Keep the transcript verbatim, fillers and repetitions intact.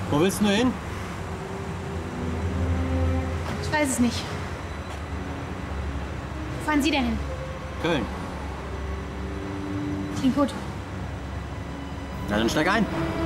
Wo willst du hin? Ich weiß es nicht. Wo fahren Sie denn hin? Köln. Klingt gut. Na dann steig ein.